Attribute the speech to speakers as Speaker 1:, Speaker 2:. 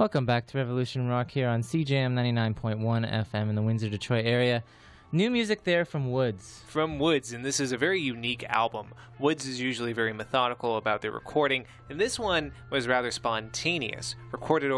Speaker 1: Welcome back to Revolution Rock here on CJM 99.1 FM in the Windsor, Detroit area. New music there from Woods.
Speaker 2: From Woods, and this is a very unique album. Woods is usually very methodical about their recording, and this one was rather spontaneous. Recorded